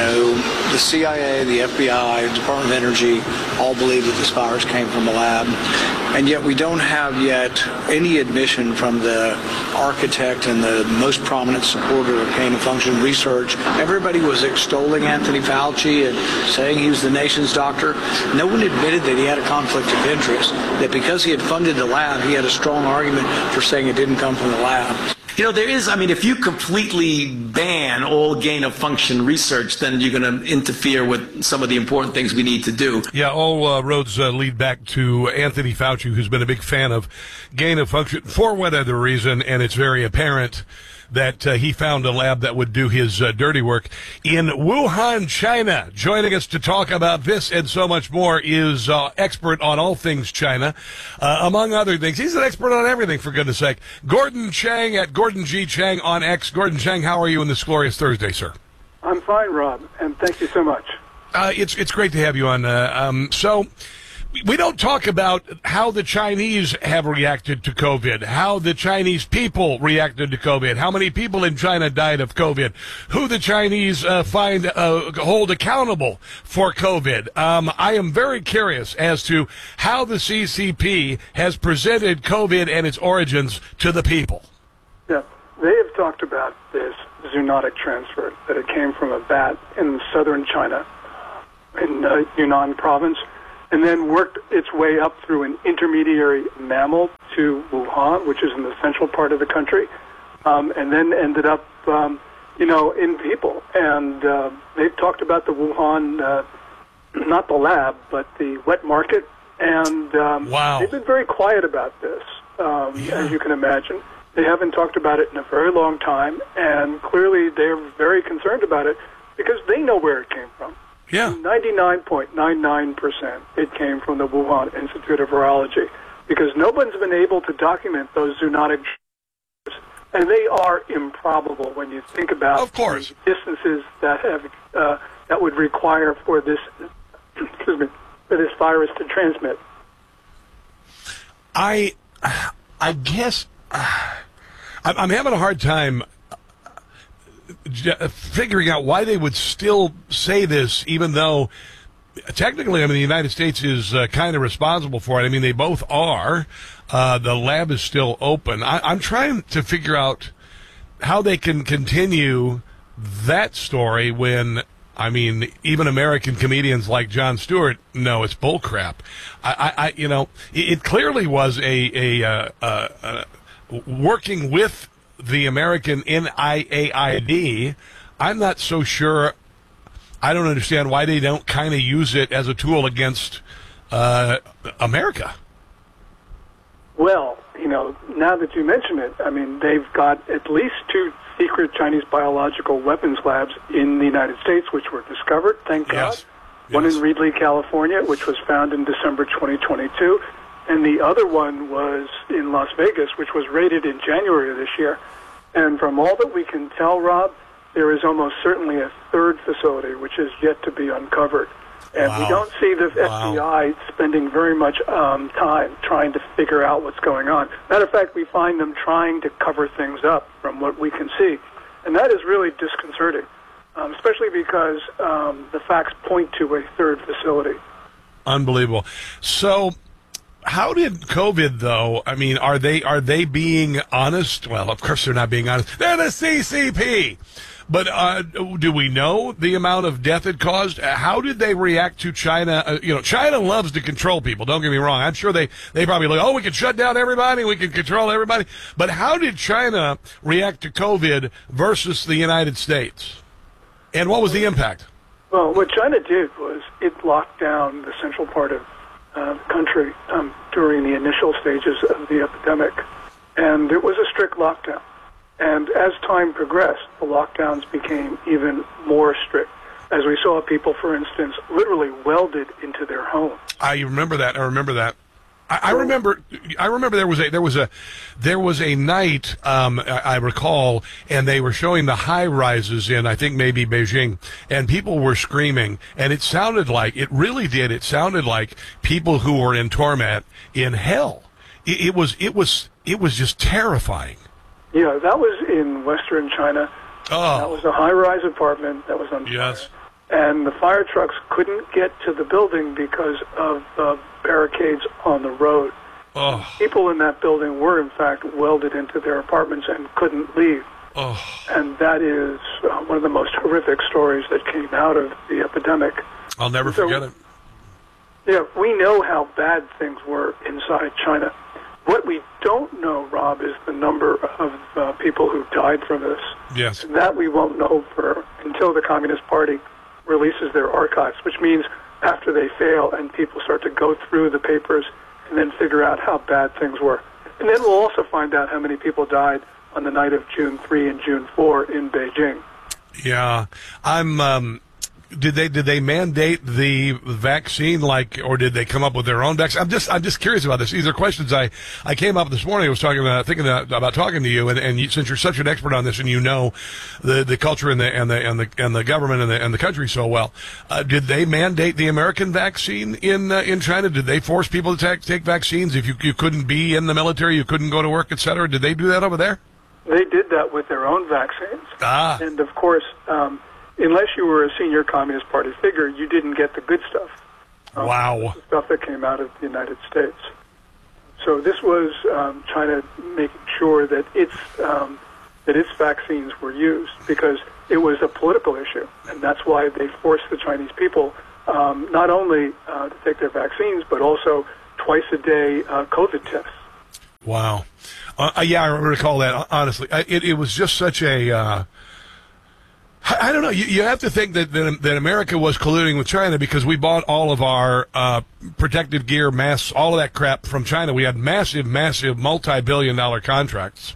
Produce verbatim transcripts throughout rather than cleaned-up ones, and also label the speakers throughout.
Speaker 1: know, the C I A, the F B I, the Department of Energy all believe that this virus came from a lab. And yet we don't have yet any admission from the architect and the most prominent supporter of gain-of-function research. Everybody was extolling Anthony Fauci and saying he was the nation's doctor. No one admitted that he had a conflict of interest, that because he had funded the lab, he had a strong argument for saying it didn't come from the lab.
Speaker 2: You know, there is, I mean, if you completely ban all gain-of-function research, then you're going to interfere with some of the important things we need to do.
Speaker 3: Yeah, all uh, roads uh, lead back to Anthony Fauci, who's been a big fan of gain-of-function for whatever reason, and it's very apparent that uh, he found a lab that would do his uh, dirty work in Wuhan, China. Joining us to talk about this and so much more is uh, expert on all things China, uh, among other things. He's an expert on everything, for goodness sake. Gordon Chang at Gordon G. Chang on X. Gordon Chang, how are you on this glorious Thursday, sir?
Speaker 4: I'm fine, Rob, and thank you so much.
Speaker 3: Uh, it's it's great to have you on. Uh, um, so. We don't talk about how the Chinese have reacted to COVID, how the Chinese people reacted to COVID, how many people in China died of COVID, who the Chinese uh, find uh, hold accountable for COVID. Um, I am very curious as to how the C C P has presented COVID and its origins to the people.
Speaker 4: Yeah, they have talked about this zoonotic transfer, that it came from a bat in southern China, in uh, Yunnan province, and then worked its way up through an intermediary mammal to Wuhan, which is in the central part of the country, um, and then ended up, um, you know, in people. And uh, they've talked about the Wuhan, uh, not the lab, but the wet market. And um,
Speaker 3: wow.
Speaker 4: They've been very quiet about this, um, yeah. as you can imagine. They haven't talked about it in a very long time, and clearly they're very concerned about it because they know where it came from.
Speaker 3: Yeah.
Speaker 4: ninety-nine point nine nine percent it came from the Wuhan Institute of Virology, because no one's been able to document those zoonotic, and they are improbable when you think about
Speaker 3: of course.
Speaker 4: the distances that have uh, that would require for this excuse me for this virus to transmit.
Speaker 3: I I guess uh, I'm having a hard time figuring out why they would still say this, even though technically, I mean, the United States is uh, kind of responsible for it. I mean, they both are. Uh, the lab is still open. I, I'm trying to figure out how they can continue that story when, I mean, even American comedians like Jon Stewart know it's bullcrap. I, I, I you know, it, it clearly was a, a, uh, uh, uh, working with the American N I A I D, I'm not so sure. I don't understand why they don't kind of use it as a tool against uh, America.
Speaker 4: Well, you know, now that you mention it, I mean, they've got at least two secret Chinese biological weapons labs in the United States, which were discovered, thank
Speaker 3: yes.
Speaker 4: God.
Speaker 3: Yes.
Speaker 4: One in Reedley, California, which was found in December twenty twenty-two. And the other one was in Las Vegas, which was raided in January of this year. And from all that we can tell, Rob, there is almost certainly a third facility which is yet to be uncovered. And
Speaker 3: wow.
Speaker 4: we don't see the
Speaker 3: wow.
Speaker 4: F B I spending very much um, time trying to figure out what's going on. Matter of fact, we find them trying to cover things up from what we can see. And that is really disconcerting, um, especially because um, the facts point to a third facility.
Speaker 3: Unbelievable. So how did COVID, though, I mean, are they are they being honest? Well, of course they're not being honest. They're the C C P. But uh, do we know the amount of death it caused? How did they react to China? Uh, you know, China loves to control people. Don't get me wrong. I'm sure they, they probably look, oh, we can shut down everybody. We can control everybody. But how did China react to COVID versus the United States? And what was the impact?
Speaker 4: Well, what China did was it locked down the central part of uh, the country um, during the initial stages of the epidemic. And it was a strict lockdown. And as time progressed, the lockdowns became even more strict. As we saw people, for instance, literally welded into their homes.
Speaker 3: I remember that. I remember that. I, I remember. I remember there was a there was a there was a night um, I, I recall, and they were showing the high rises in I think maybe Beijing, and people were screaming, and it sounded like it really did. It sounded like people who were in torment in hell. It, it was it was it was just terrifying.
Speaker 4: Yeah, that was in western China.
Speaker 3: Oh.
Speaker 4: That was a high-rise apartment that was on fire.
Speaker 3: Yes.
Speaker 4: and the fire trucks couldn't get to the building because of uh, barricades on the road.
Speaker 3: Oh.
Speaker 4: People in that building were, in fact, welded into their apartments and couldn't leave.
Speaker 3: Oh.
Speaker 4: And that is uh, one of the most horrific stories that came out of the epidemic.
Speaker 3: I'll never
Speaker 4: So-
Speaker 3: forget it.
Speaker 4: Yeah, we know how bad things were inside China. What we don't know, Rob, is the number of uh, people who died from this.
Speaker 3: Yes.
Speaker 4: That we won't know for until the Communist Party releases their archives, which means after they fail and people start to go through the papers and then figure out how bad things were. And then we'll also find out how many people died on the night of June third and June fourth in Beijing.
Speaker 3: Yeah. I'm, um, did they, did they mandate the vaccine, like, or did they come up with their own vaccine? I'm just, I'm just curious about this. These are questions I, I came up this morning. I was talking about, thinking about, about talking to you, and, and you, since you're such an expert on this and you know the, the culture and the, and the, and the, and the government and the, and the country so well, uh, did they mandate the American vaccine in, uh, in China? Did they force people to take, take vaccines? If you, you couldn't be in the military, you couldn't go to work, et cetera. Did they do that over there?
Speaker 4: They did that with their own vaccines.
Speaker 3: Ah.
Speaker 4: And, of course, um, unless you were a senior Communist Party figure, you didn't get the good stuff. Um,
Speaker 3: Wow.
Speaker 4: The stuff that came out of the United States. So this was um, China making sure that its um, that its vaccines were used because it was a political issue, and that's why they forced the Chinese people um, not only uh, to take their vaccines but also twice a day uh, COVID tests.
Speaker 3: Wow. Uh, yeah, I recall that, honestly. I, it, it was just such a... Uh, I, I don't know. You, you have to think that, that that America was colluding with China because we bought all of our uh, protective gear, masks, all of that crap from China. We had massive, massive, multi-billion dollar contracts.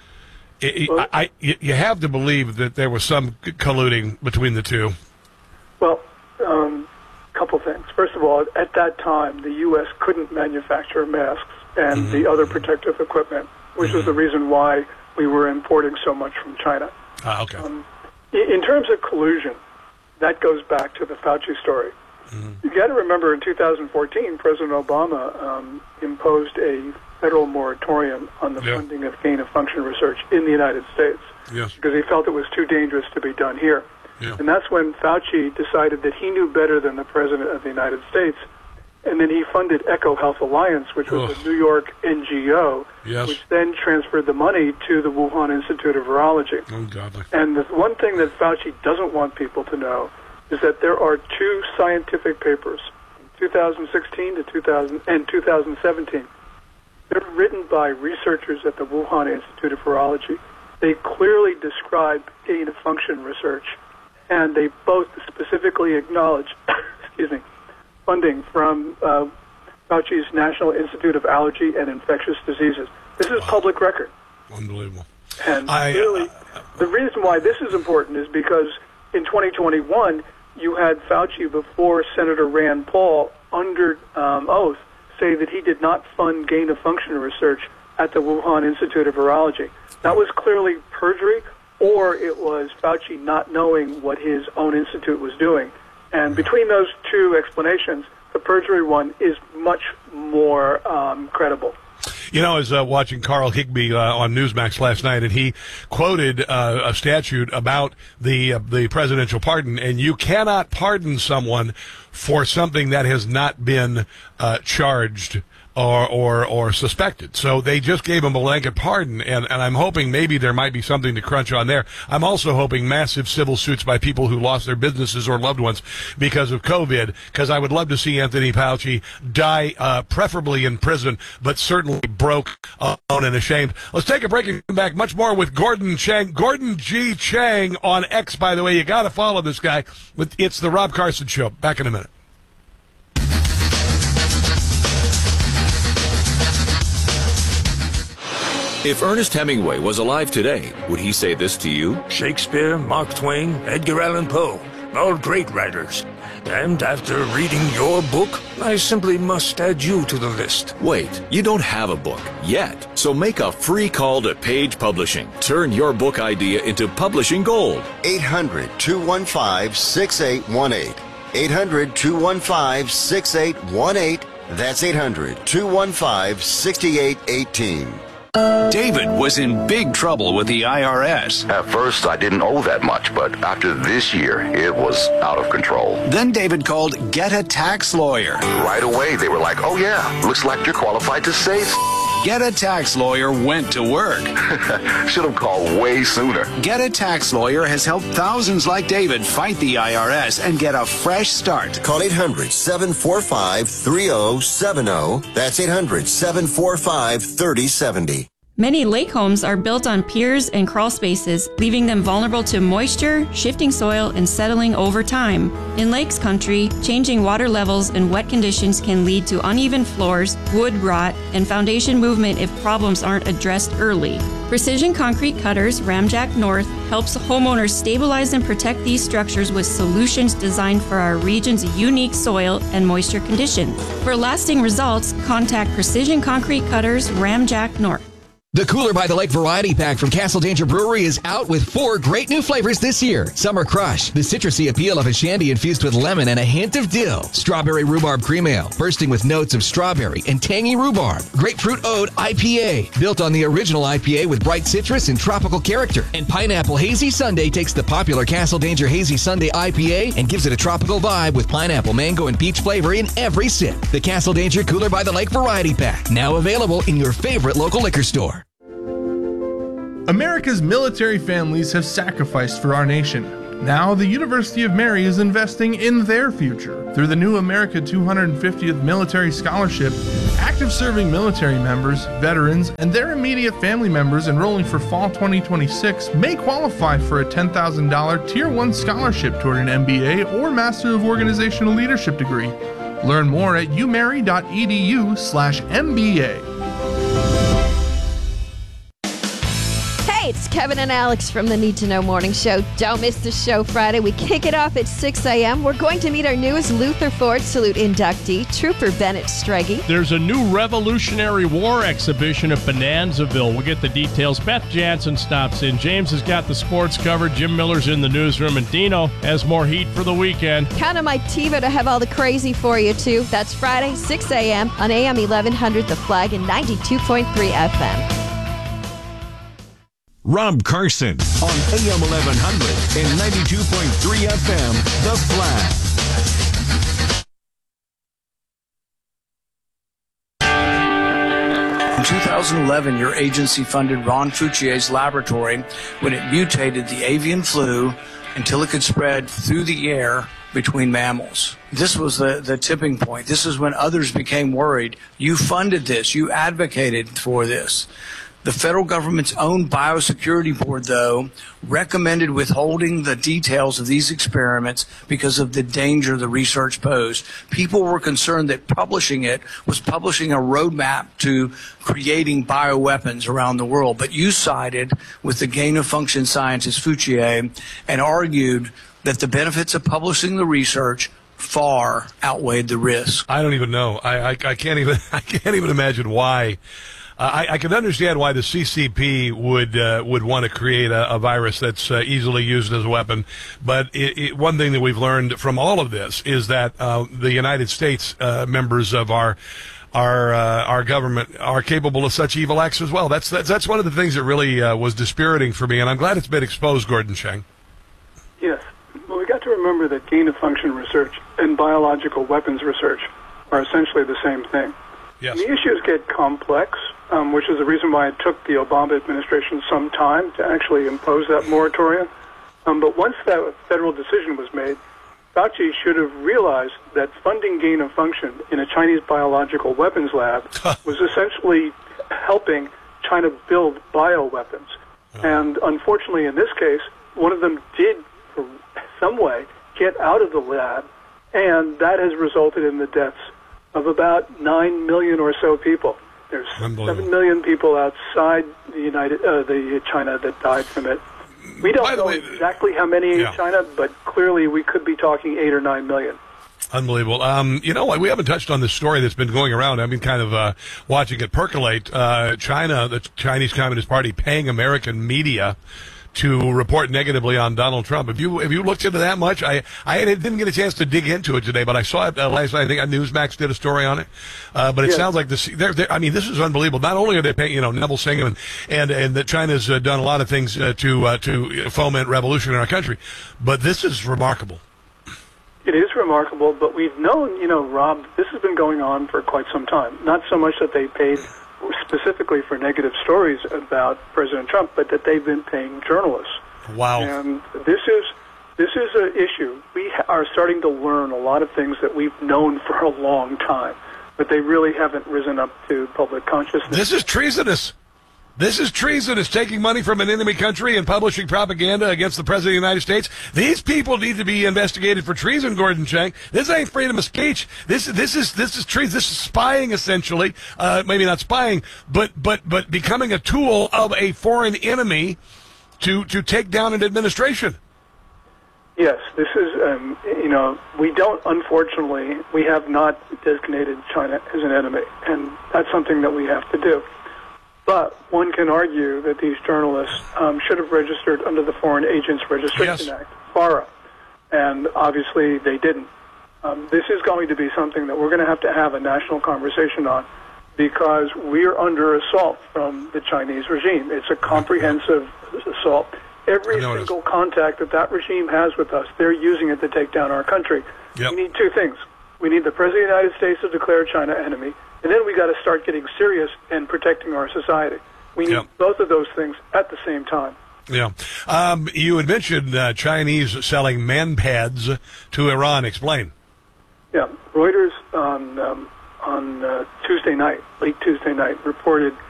Speaker 3: It,
Speaker 4: Well-
Speaker 3: I, I, you have to believe that there was some colluding between the two.
Speaker 4: Well, um, couple things. First of all, at that time, the U S couldn't manufacture masks and
Speaker 3: Mm-hmm.
Speaker 4: the other protective equipment, which
Speaker 3: Mm-hmm.
Speaker 4: was the reason why we were importing so much from China.
Speaker 3: Ah, okay.
Speaker 4: Um, i- in terms of collusion, that goes back to the Fauci story.
Speaker 3: Mm-hmm.
Speaker 4: You got to remember, in two thousand fourteen, President Obama um, imposed a federal moratorium on the
Speaker 3: Yeah.
Speaker 4: funding of gain-of-function research in the United States
Speaker 3: Yes.
Speaker 4: because he felt it was too dangerous to be done here.
Speaker 3: Yeah.
Speaker 4: And that's when Fauci decided that he knew better than the President of the United States. And then he funded Echo Health Alliance, which was
Speaker 3: Ugh.
Speaker 4: a New York N G O,
Speaker 3: Yes.
Speaker 4: which then transferred the money to the Wuhan Institute of Virology.
Speaker 3: Oh, godly.
Speaker 4: And the one thing that Fauci doesn't want people to know is that there are two scientific papers, two thousand sixteen to two thousand and two thousand seventeen. They're written by researchers at the Wuhan Institute of Virology. They clearly describe gain-of-function research, and they both specifically acknowledge, excuse me, funding from uh, Fauci's National Institute of Allergy and Infectious Diseases. This is public record.
Speaker 3: Unbelievable.
Speaker 4: And
Speaker 3: I, uh,
Speaker 4: clearly, the reason why this is important is because in twenty twenty-one, you had Fauci before Senator Rand Paul under um, oath say that he did not fund gain-of-function research at the Wuhan Institute of Virology. That was clearly perjury, or it was Fauci not knowing what his own institute was doing. And between those two explanations, the perjury one is much more um, credible.
Speaker 3: You know, I was uh, watching Carl Higbee uh, on Newsmax last night, and he quoted uh, a statute about the uh, the presidential pardon, and you cannot pardon someone for something that has not been uh, charged or, or or suspected. So they just gave him a blanket pardon, and, and I'm hoping maybe there might be something to crunch on there. I'm also hoping massive civil suits by people who lost their businesses or loved ones because of COVID, because I would love to see Anthony Fauci die, uh, preferably in prison, but certainly broke, alone, and ashamed. Let's take a break and come back much more with Gordon Chang. Gordon G. Chang on X, by the way. You got to follow this guy. It's the Rob Carson Show. Back in a minute.
Speaker 5: If Ernest Hemingway was alive today, would he say this to you?
Speaker 6: Shakespeare, Mark Twain, Edgar Allan Poe, all great writers. And after reading your book, I simply must add you to the list.
Speaker 5: Wait, you don't have a book yet. So make a free call to Page Publishing. Turn your book idea into publishing gold.
Speaker 7: eight hundred, two one five, six eight one eight. eight hundred, two one five, six eight one eight. That's eight hundred, two one five, six eight one eight.
Speaker 8: David was in big trouble with the I R S.
Speaker 9: At first, I didn't owe that much, but after this year, it was out of control.
Speaker 8: Then David called Get a Tax Lawyer.
Speaker 9: Right away, they were like, oh yeah, looks like you're qualified to save.
Speaker 8: Get a Tax Lawyer went to work.
Speaker 9: Should have called way sooner.
Speaker 8: Get a Tax Lawyer has helped thousands like David fight the I R S and get a fresh start.
Speaker 7: Call eight hundred, seven four five, three zero seven zero. That's eight hundred, seven four five, three zero seven zero.
Speaker 10: Many lake homes are built on piers and crawl spaces, leaving them vulnerable to moisture, shifting soil, and settling over time. In lakes country, changing water levels and wet conditions can lead to uneven floors, wood rot, and foundation movement if problems aren't addressed early. Precision Concrete Cutters Ramjack North helps homeowners stabilize and protect these structures with solutions designed for our region's unique soil and moisture conditions. For lasting results, contact Precision Concrete Cutters Ramjack North.
Speaker 11: The Cooler by the Lake Variety Pack from Castle Danger Brewery is out with four great new flavors this year. Summer Crush, the citrusy appeal of a shandy infused with lemon and a hint of dill. Strawberry Rhubarb Cream Ale, bursting with notes of strawberry and tangy rhubarb. Grapefruit Ode I P A, built on the original I P A with bright citrus and tropical character. And Pineapple Hazy Sundae takes the popular Castle Danger Hazy Sundae I P A and gives it a tropical vibe with pineapple, mango, and peach flavor in every sip. The Castle Danger Cooler by the Lake Variety Pack, now available in your favorite local liquor store.
Speaker 12: America's military families have sacrificed for our nation. Now, the University of Mary is investing in their future. Through the new America two hundred fiftieth Military Scholarship, active serving military members, veterans, and their immediate family members enrolling for fall twenty twenty-six may qualify for a ten thousand dollars Tier one scholarship toward an M B A or Master of Organizational Leadership degree. Learn more at umary.edu slash MBA.
Speaker 13: Hey, it's Kevin and Alex from the Need to Know Morning Show. Don't miss the show Friday. We kick it off at six a.m. We're going to meet our newest Luther Ford Salute inductee, Trooper Bennett Streggy.
Speaker 14: There's a new Revolutionary War exhibition at Bonanzaville. We'll get the details. Beth Jansen stops in. James has got the sports covered. Jim Miller's in the newsroom. And Dino has more heat for the weekend.
Speaker 13: Count on my TiVo to have all the crazy for you, too. That's Friday, six a.m. on A M eleven hundred The Flag and ninety-two point three F M.
Speaker 5: Rob Carson on A M eleven hundred and ninety-two point three F M, The Flag.
Speaker 1: In two thousand eleven, your agency funded Ron Fouchier's laboratory when it mutated the avian flu until it could spread through the air between mammals. This was the, the tipping point. This is when others became worried. You funded this. You advocated for this. The federal government's own biosecurity board, though, recommended withholding the details of these experiments because of the danger the research posed. People were concerned that publishing it was publishing a roadmap to creating bioweapons around the world. But you sided with the gain-of-function scientist Fouchier and argued that the benefits of publishing the research far outweighed the risk.
Speaker 3: I don't even know. I, I, I can't even I can't even imagine why. Uh, I, I can understand why the C C P would uh, would want to create a, a virus that's uh, easily used as a weapon. But it, it, one thing that we've learned from all of this is that uh, the United States uh, members of our our uh, our government are capable of such evil acts as well. That's that's, that's one of the things that really uh, was dispiriting for me, and I'm glad it's been exposed, Gordon Chang.
Speaker 4: Yes. Well, we got to remember that gain-of-function research and biological weapons research are essentially the same thing.
Speaker 3: Yes.
Speaker 4: And the issues get complex, um, which is the reason why it took the Obama administration some time to actually impose that moratorium. Um, but once that federal decision was made, Fauci should have realized that funding gain-of-function in a Chinese biological weapons lab was essentially helping China build bioweapons. Oh. And unfortunately, in this case, one of them did, for some way, get out of the lab, and that has resulted in the deaths of about nine million or so people. There's seven million people outside the United, uh, the China that died from it. We don't know way, exactly how many yeah. in China, but clearly we could be talking eight or nine million.
Speaker 3: Unbelievable. Um, you know what? We haven't touched on this story that's been going around. I've been kind of uh, watching it percolate. Uh, China, the Chinese Communist Party, paying American media to report negatively on Donald Trump. Have you have you looked into that much? I I didn't get a chance to dig into it today, but I saw it uh, last night. I think Newsmax did a story on it. Uh, but it
Speaker 4: Yeah.
Speaker 3: sounds like this. They're, they're, I mean, this is unbelievable. Not only are they paying, you know, Neville Singham and and, and that China's uh, done a lot of things uh, to uh, to foment revolution in our country, but this is remarkable.
Speaker 4: It is remarkable, but we've known, you know, Rob, this has been going on for quite some time. Not so much that they paid specifically for negative stories about President Trump, but that they've been paying journalists.
Speaker 3: Wow.
Speaker 4: And this is this is an issue. We ha- are starting to learn a lot of things that we've known for a long time, but they really haven't risen up to public consciousness.
Speaker 3: This is treasonous. This is treasonous, taking money from an enemy country and publishing propaganda against the President of the United States. These people need to be investigated for treason, Gordon Chang. This ain't freedom of speech. This this is this is treason. This is spying, essentially. Uh, maybe not spying, but but but becoming a tool of a foreign enemy to to take down an administration.
Speaker 4: Yes, this is, um, you know, we don't, unfortunately, we have not designated China as an enemy, and that's something that we have to do. But one can argue that these journalists um, should have registered under the Foreign Agents Registration
Speaker 3: Yes.
Speaker 4: Act, FARA, and obviously they didn't. Um, this is going to be something that we're going to have to have a national conversation on because we're under assault from the Chinese regime. It's a comprehensive assault. Every single contact that that regime has with us, they're using it to take down our country.
Speaker 3: Yep.
Speaker 4: We need two things. We need the President of the United States to declare China enemy, and then we got to start getting serious and protecting our society. We need
Speaker 3: Yep.
Speaker 4: both of those things at the same time.
Speaker 3: Yeah. Um, you had mentioned uh, Chinese selling man pads to Iran. Explain.
Speaker 4: Yeah, Reuters on um, on uh, Tuesday night, late Tuesday night, reported